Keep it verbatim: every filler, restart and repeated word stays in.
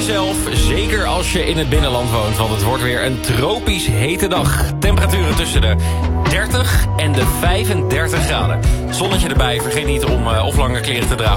zelf, zeker als je in het binnenland woont, want het wordt weer een tropisch hete dag. Temperaturen tussen de dertig en de vijfendertig graden. Zonnetje erbij, vergeet niet om uh, of lange kleren te dragen